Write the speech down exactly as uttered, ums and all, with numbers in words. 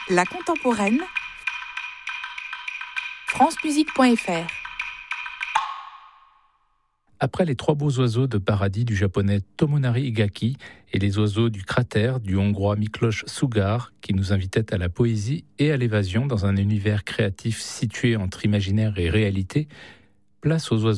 La contemporaine, francemusique point f r. Après les trois beaux oiseaux de paradis du japonais Tomonari Higaki et les oiseaux du cratère du hongrois Miklos Sugar, qui nous invitaient à la poésie et à l'évasion dans un univers créatif situé entre imaginaire et réalité, place aux oiseaux